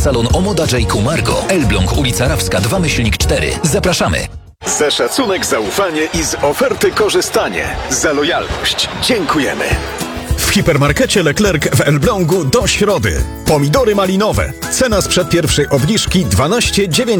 salon Omoda J. Margo. Elbląg, ulica Rawska, 2/4. Zapraszamy. Za szacunek, zaufanie i z oferty korzystanie. Za lojalność dziękujemy. W hipermarkecie Leclerc w Elblągu do środy. Pomidory malinowe. Cena sprzed pierwszej obniżki 12,90.